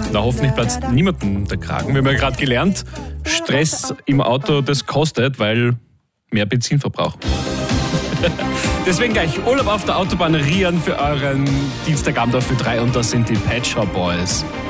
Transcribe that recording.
Na, hoffentlich platzt niemandem der Kragen. Wir haben ja gerade gelernt, Stress im Auto, das kostet, weil mehr Benzinverbrauch. Deswegen gleich Urlaub auf der Autobahn rieren für euren Dienstagabend auf Ö3 und das sind die Pet Shop Boys.